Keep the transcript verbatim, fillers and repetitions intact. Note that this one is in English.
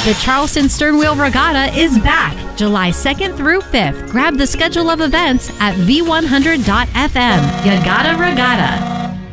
The Charleston Sternwheel Regatta is back July second through fifth. Grab the schedule of events at v one hundred dot f m. You gotta regatta.